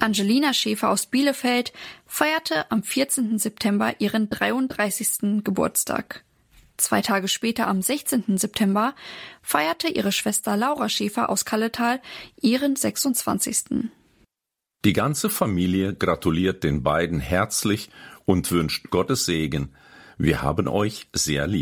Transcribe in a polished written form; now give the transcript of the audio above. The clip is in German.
Angelina Schäfer aus Bielefeld feierte am 14. September ihren 33. Geburtstag. 2 Tage später, am 16. September, feierte ihre Schwester Laura Schäfer aus Kalletal ihren 26. Die ganze Familie gratuliert den beiden herzlich und wünscht Gottes Segen. Wir haben euch sehr lieb.